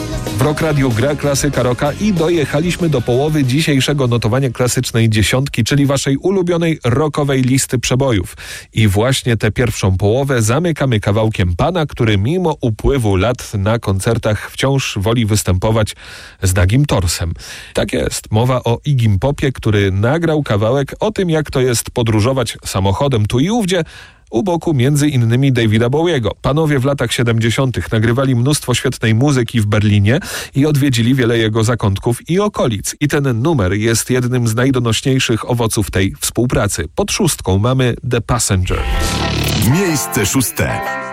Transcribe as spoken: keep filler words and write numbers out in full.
W Rock Radio gra klasyka rocka i dojechaliśmy do połowy dzisiejszego notowania klasycznej dziesiątki, czyli waszej ulubionej rockowej listy przebojów. I właśnie tę pierwszą połowę zamykamy kawałkiem pana, który mimo upływu lat na koncertach wciąż woli występować z nagim torsem. Tak jest, mowa o Iggy Popie, który nagrał kawałek o tym, jak to jest podróżować samochodem tu i ówdzie, u boku między innymi Davida Bowiego. Panowie w latach siedemdziesiątych nagrywali mnóstwo świetnej muzyki w Berlinie i odwiedzili wiele jego zakątków i okolic. I ten numer jest jednym z najdonośniejszych owoców tej współpracy. Pod szóstką mamy The Passenger. Miejsce szóste.